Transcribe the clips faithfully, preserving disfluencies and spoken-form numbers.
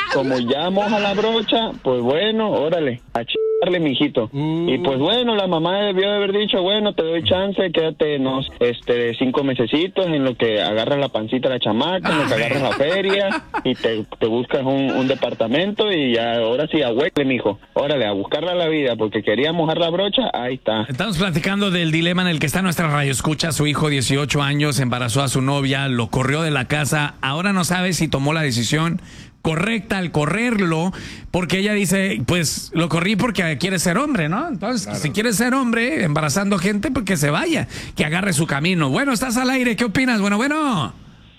como ya moja la brocha, pues bueno, órale, a chingarle, mijito. Uh. Y pues bueno, la mamá debió de haber dicho, bueno, te doy chance, quédate unos este, cinco mesecitos en lo que agarra la pancita la chamaca, en lo que agarras la feria y te, te buscas un, un departamento y ya, ahora sí, ahuecle, mijo. Órale, a buscarla la vida, porque quería mojar la brocha, ahí está. Estamos platicando del dilema en el que está nuestra radio escucha. Su hijo, dieciocho años, embarazó a su novia, lo corrió de la casa. Ahora no sabe si tomó la decisión correcta al correrlo, porque ella dice, pues lo corrí porque quiere ser hombre, ¿no? Entonces, claro, si quiere ser hombre, embarazando gente, pues que se vaya, que agarre su camino. Bueno, estás al aire, ¿qué opinas? Bueno, bueno.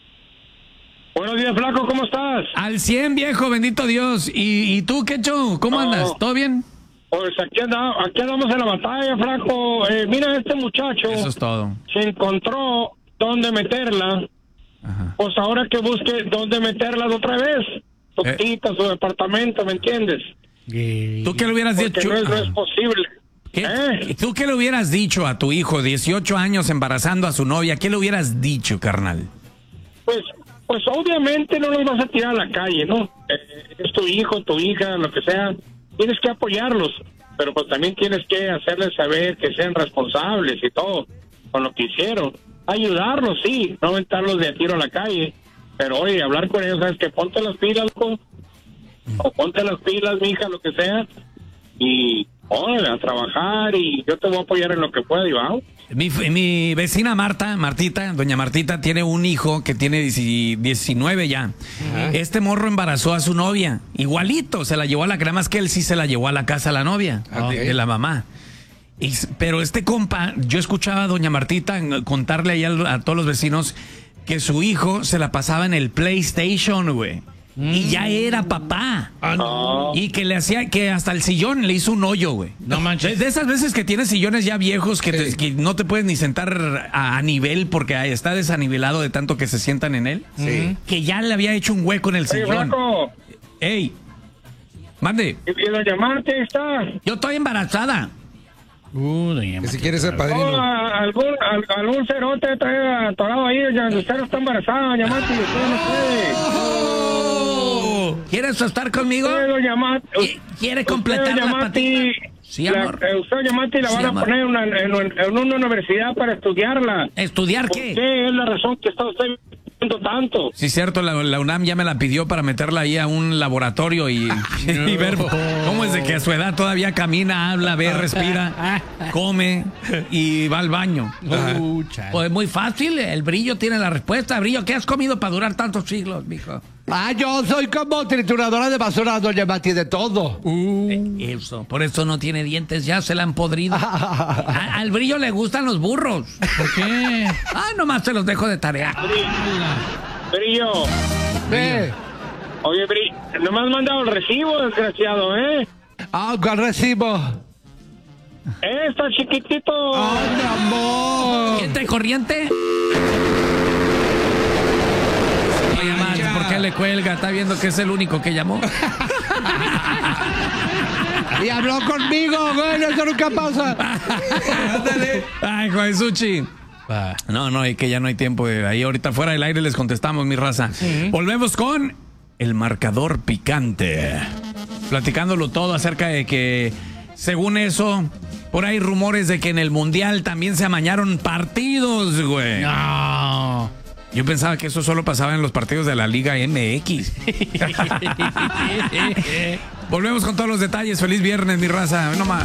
Buenos días, flaco, ¿cómo estás? Al cien, viejo, bendito Dios. ¿Y, y tú, qué show? ¿Cómo no. andas? ¿Todo bien? Pues aquí andamos, aquí andamos en la batalla, flaco. Eh, mira, este muchacho Eso es todo. Se encontró dónde meterla. Ajá. Pues ahora que busque dónde meterla otra vez. Su eh. tita, su departamento, ¿me entiendes? ¿Tú qué le hubieras Porque dicho? No es, no es posible. ¿Qué? ¿Eh? ¿Tú qué le hubieras dicho a tu hijo, dieciocho años, embarazando a su novia? ¿Qué le hubieras dicho, carnal? Pues, pues obviamente no los vas a tirar a la calle, ¿no? Eh, es tu hijo, tu hija, lo que sea. Tienes que apoyarlos, pero pues también tienes que hacerles saber que sean responsables y todo con lo que hicieron. Ayudarlos, sí, no aventarlos de a tiro a la calle, pero oye, hablar con ellos, ¿sabes? Que ponte las pilas, ¿no? O ponte las pilas, mija, lo que sea, y órale, a trabajar, y yo te voy a apoyar en lo que pueda, y vamos. Mi, mi vecina Marta, Martita, doña Martita, tiene un hijo que tiene diecinueve ya. Uh-huh. Este morro embarazó a su novia, igualito, se la llevó a la cama, más que él sí se la llevó a la casa a la novia, okay, de la mamá. Y, pero este compa, yo escuchaba a doña Martita contarle ahí a, a todos los vecinos que su hijo se la pasaba en el PlayStation, güey. Mm. Y ya era papá. Ah, no. Y que le hacía, que hasta el sillón le hizo un hoyo, güey. No manches. De, de esas veces que tienes sillones ya viejos que, sí, te, que no te puedes ni sentar a, a nivel porque está desanivelado de tanto que se sientan en él. Sí. Que ya le había hecho un hueco en el Oye, sillón. Flaco. Ey, mande. ¿Y doña Marta está? Yo estoy embarazada. Uh, que si quieres ser padrino. No, algún, algún cerote trae atorado ahí, ya usted no está embarazada, doña Marta, y usted no puede. Oh, ¿quieres estar conmigo? Usted, doña Marta, ¿Quiere completar la patita? Sí, amor. La, usted, doña Marta, la sí, van amor. a poner una, en, en una universidad para estudiarla. ¿Estudiar qué? ¿Qué es la razón que está usted tanto? Sí, cierto, la, la UNAM ya me la pidió para meterla ahí a un laboratorio y, no. y ver cómo es de que a su edad todavía camina, habla, ve, respira, come y va al baño. Uh, pues es muy fácil, el Brillo tiene la respuesta. Brillo, ¿qué has comido para durar tantos siglos, mijo? Ah, yo soy como trituradora de basura, doña Mati, de todo. Uh. Eso, por eso no tiene dientes, ya se la han podrido. a, al Brillo le gustan los burros. ¿Por qué? Ay, nomás se los dejo de tarea. Brillo. ¿Qué? Oye, Brillo, no me has mandado el recibo, desgraciado, ¿eh? Ah, ¿cuál recibo? Está chiquitito. ¡Ay, mi amor! ¿Gente corriente? Oye, más, ¿por qué le cuelga? ¿Está viendo que es el único que llamó? Y habló conmigo, güey, eso nunca pasa. Ándale. Ay, Josuchi. No, no, y que ya no hay tiempo. Ahí ahorita fuera del aire les contestamos, mi raza. Sí. Volvemos con el marcador picante. Platicándolo todo acerca de que, según eso, por ahí rumores de que en el Mundial también se amañaron partidos, güey. No. Yo pensaba que eso solo pasaba en los partidos de la Liga M X. Volvemos con todos los detalles. Feliz viernes, mi raza. No más.